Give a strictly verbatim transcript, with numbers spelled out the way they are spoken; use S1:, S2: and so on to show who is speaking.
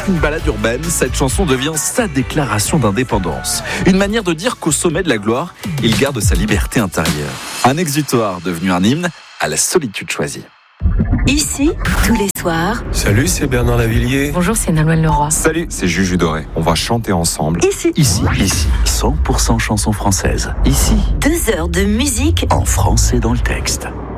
S1: qu'une balade urbaine, cette chanson devient sa déclaration d'indépendance. Une manière de dire qu'au sommet de la gloire, il garde sa liberté intérieure. Un exutoire devenu un hymne à la solitude choisie.
S2: Ici, tous les soirs.
S3: Salut, c'est Bernard Lavillier.
S2: Bonjour, c'est Nolwenn Leroy.
S4: Salut, c'est Juju Doré. On va chanter ensemble.
S2: Ici,
S1: Ici, ici, cent pour cent chansons françaises. Ici,
S2: deux heures de musique
S1: en français dans le texte.